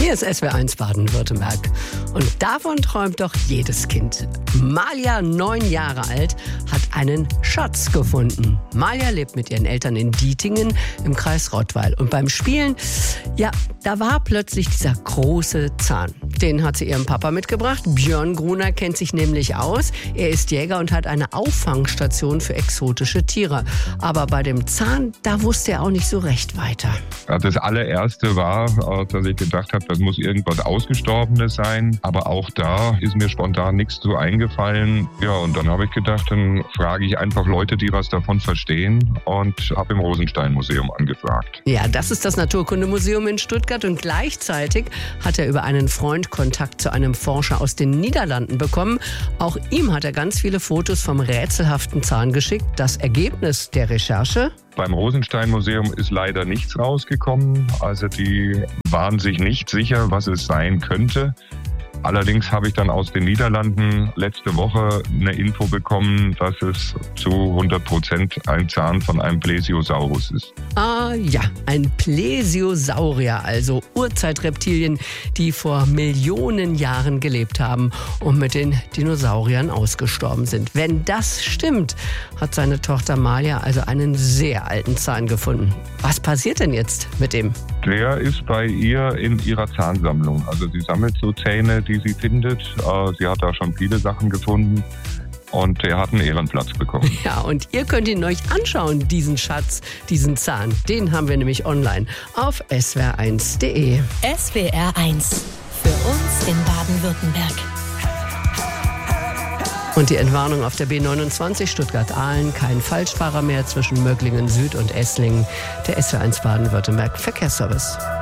Hier ist SWR1 Baden-Württemberg. Und davon träumt doch jedes Kind. Malia, 9 Jahre alt, hat einen Schatz gefunden. Malia lebt mit ihren Eltern in Dietingen im Kreis Rottweil. Und beim Spielen, ja, da war plötzlich dieser große Zahn. Den hat sie ihrem Papa mitgebracht. Björn Gruner kennt sich nämlich aus. Er ist Jäger und hat eine Auffangstation für exotische Tiere. Aber bei dem Zahn, da wusste er auch nicht so recht weiter. Das allererste war, dass ich gedacht habe, das muss irgendwas Ausgestorbenes sein. Aber auch da ist mir spontan nichts so eingefallen. Ja, und dann habe ich gedacht, dann frage ich einfach Leute, die was davon verstehen, und habe im Rosenstein-Museum angefragt. Ja, das ist das Naturkundemuseum in Stuttgart, und gleichzeitig hat er über einen Freund Kontakt zu einem Forscher aus den Niederlanden bekommen. Auch ihm hat er ganz viele Fotos vom rätselhaften Zahn geschickt. Das Ergebnis der Recherche: Beim Rosenstein-Museum ist leider nichts rausgekommen. Also die waren sich nicht sicher, was es sein könnte. Allerdings habe ich dann aus den Niederlanden letzte Woche eine Info bekommen, dass es zu 100% ein Zahn von einem Plesiosaurus ist. Ah ja, ein Plesiosaurier, also Urzeitreptilien, die vor Millionen Jahren gelebt haben und mit den Dinosauriern ausgestorben sind. Wenn das stimmt, hat seine Tochter Malia also einen sehr alten Zahn gefunden. Was passiert denn jetzt mit dem? Der ist bei ihr in ihrer Zahnsammlung. Also sie sammelt so Zähne, die sie findet. Sie hat da schon viele Sachen gefunden. Und der hat einen Ehrenplatz bekommen. Ja, und ihr könnt ihn euch anschauen, diesen Schatz, diesen Zahn. Den haben wir nämlich online auf swr1.de. SWR1, für uns in Baden-Württemberg. Und die Entwarnung auf der B29 Stuttgart-Ahlen. Kein Falschfahrer mehr zwischen Möglingen Süd und Esslingen. Der SWR1 Baden-Württemberg Verkehrsservice.